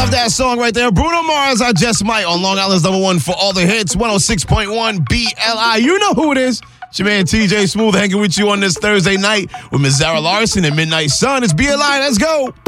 Love that song right there. Bruno Mars, I Just Might on Long Island's number one for all the hits. 106.1 BLI. You know who it is. It's your man TJ Smooth hanging with you on this Thursday night with Ms. Zara Larson and Midnight Sun. It's BLI. Let's go.